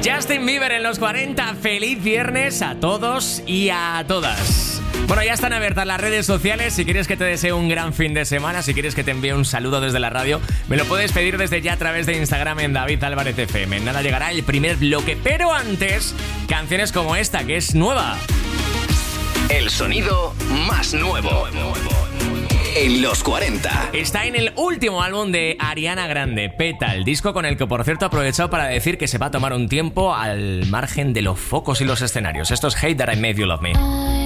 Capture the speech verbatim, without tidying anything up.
Justin Bieber en los cuarenta. Feliz viernes a todos y a todas. Bueno, ya están abiertas las redes sociales. Si quieres que te desee un gran fin de semana, si quieres que te envíe un saludo desde la radio, me lo puedes pedir desde ya a través de Instagram en David Álvarez F M. En nada llegará el primer bloque, pero antes, canciones como esta, que es nueva. El sonido más nuevo en los cuarenta. Está en el último álbum de Ariana Grande, Petal, disco con el que, por cierto, ha aprovechado para decir que se va a tomar un tiempo al margen de los focos y los escenarios. Esto es Hate That I Made You Love Me.